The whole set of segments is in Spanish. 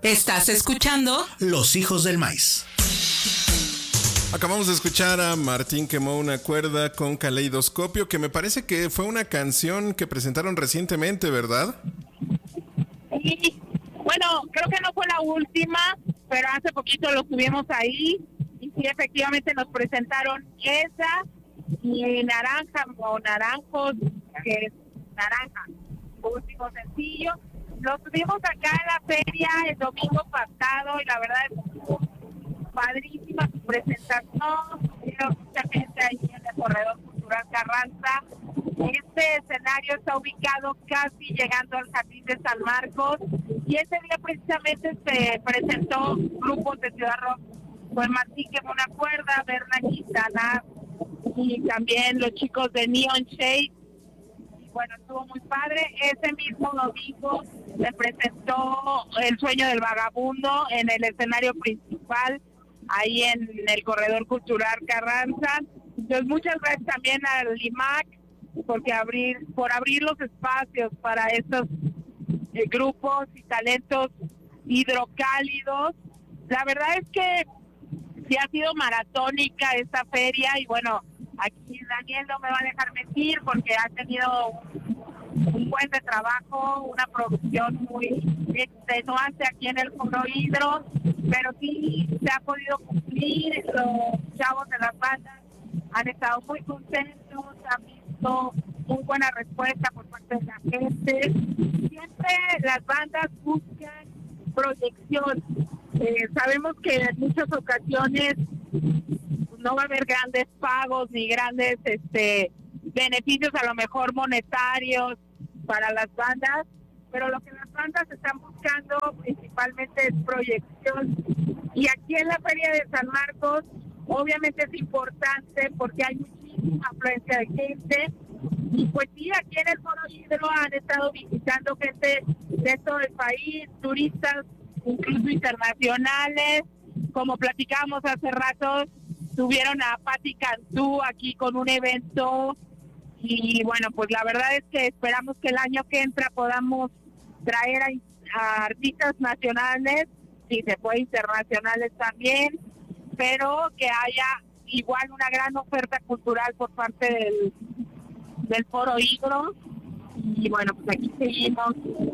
Estás escuchando Los Hijos del Maíz. Acabamos de escuchar a Martín Quemó una cuerda con Caleidoscopio, que me parece que fue una canción que presentaron recientemente, ¿verdad? Sí, bueno, creo que no fue la última, pero hace poquito lo tuvimos ahí y sí, efectivamente nos presentaron esa y Naranja o Naranjos, que es Naranja, último sencillo. Lo tuvimos acá en la feria el domingo pasado y la verdad es padrísima su presentación. Vieron mucha gente ahí en el Corredor Cultural Carranza. Este escenario está ubicado casi llegando al Jardín de San Marcos y ese día precisamente se presentó grupos de Ciudad Rock. Fue Martín Quemó una cuerda, Berna Quintana y también los chicos de Neon Shade. Bueno, estuvo muy padre. Ese mismo domingo se presentó El Sueño del Vagabundo en el escenario principal, ahí en el Corredor Cultural Carranza. Entonces, muchas gracias también al IMAC por abrir los espacios para estos grupos y talentos hidrocálidos. La verdad es que sí ha sido maratónica esta feria y bueno, aquí Daniel no me va a dejar mentir porque ha tenido un buen de trabajo, una producción muy extenuante aquí en el Foro Hidro, pero sí se ha podido cumplir. Los chavos de las bandas han estado muy contentos, han visto muy buena respuesta por parte de la gente. Siempre las bandas buscan proyección. Sabemos que en muchas ocasiones no va a haber grandes pagos ni grandes beneficios a lo mejor monetarios para las bandas, pero lo que las bandas están buscando principalmente es proyección. Y aquí en la Feria de San Marcos obviamente es importante porque hay muchísima afluencia de gente y pues sí, aquí en el Foro Hidro han estado visitando gente de todo el país, turistas incluso internacionales. Como platicábamos hace rato, tuvieron a Patti Cantú aquí con un evento y bueno, pues la verdad es que esperamos que el año que entra podamos traer a artistas nacionales, si se puede internacionales también, pero que haya igual una gran oferta cultural por parte del Foro Hidro y bueno, pues aquí seguimos.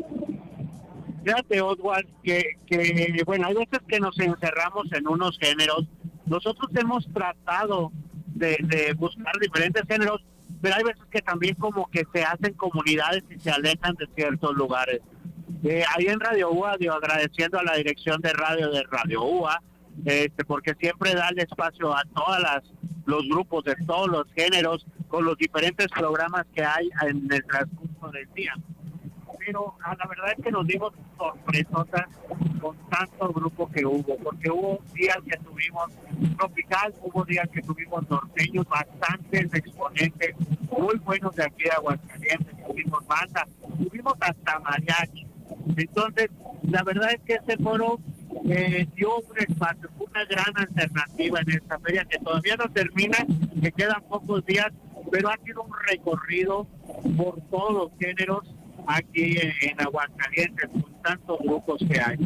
Fíjate, Oswald, que bueno, hay veces que nos encerramos en unos géneros. Nosotros hemos tratado de buscar diferentes géneros, pero hay veces que también como que se hacen comunidades y se alejan de ciertos lugares. Ahí en Radio UA, agradeciendo a la dirección de Radio UA, porque siempre da el espacio a los grupos de todos los géneros, con los diferentes programas que hay en el transcurso del día. Pero la verdad es que nos dimos sorpresosas con tanto grupo que hubo, porque hubo días que tuvimos tropical, hubo días que tuvimos norteños, bastantes exponentes muy buenos de aquí de Aguascalientes, tuvimos banda, tuvimos hasta mariachi. Entonces, la verdad es que este foro dio un espacio, una gran alternativa en esta feria que todavía no termina, que quedan pocos días, pero ha sido un recorrido por todos los géneros aquí en Aguascalientes, con tantos grupos que hay.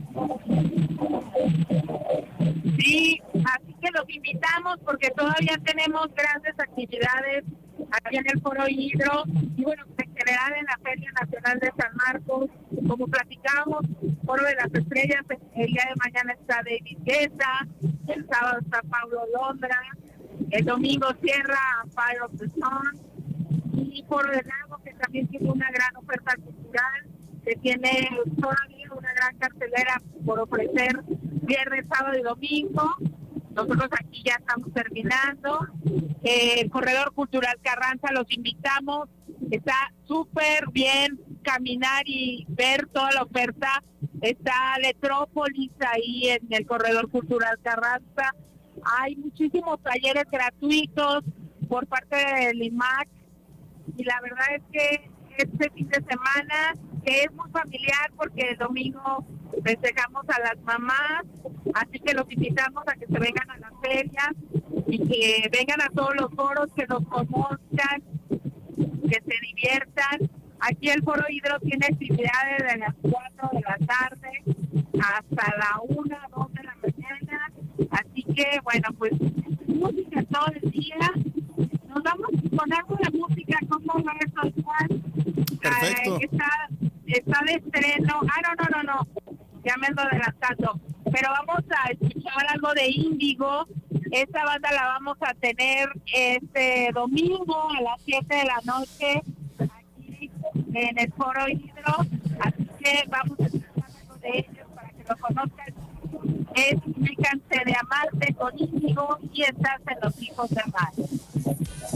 Sí, así que los invitamos porque todavía tenemos grandes actividades aquí en el Foro Hidro y bueno, en general en la Feria Nacional de San Marcos, como platicamos, Foro de las Estrellas, el día de mañana está David Guetta, el sábado está Pablo Londra, el domingo cierra Fire of the Sun, y Foro del Lago, que también tiene una gran oferta cultural, que tiene todavía una gran cartelera por ofrecer viernes, sábado y domingo. Nosotros aquí ya estamos terminando. El Corredor Cultural Carranza, los invitamos. Está súper bien caminar y ver toda la oferta. Está Letrópolis ahí en el Corredor Cultural Carranza. Hay muchísimos talleres gratuitos por parte del IMAC. Y la verdad es que este fin de semana, que es muy familiar porque el domingo festejamos a las mamás, así que los invitamos a que se vengan a la feria y que vengan a todos los foros, que nos conozcan, que se diviertan. Aquí el Foro Hidro tiene actividades de las 4 de la tarde hasta la 1, 2 de la mañana. Así que, bueno, pues música todo el día. Nos vamos con algo de música. ¿Cómo va eso, Juan? Perfecto. Está de estreno. No. Ya me ando adelantando. Pero vamos a escuchar algo de Índigo. Esta banda la vamos a tener este domingo a las 7 de la noche aquí en el Foro Hidro. Así que vamos a escuchar algo de ellos para que lo conozcan. Es Fíjense de Amarte con Índigo y estás en Los Hijos de Mar.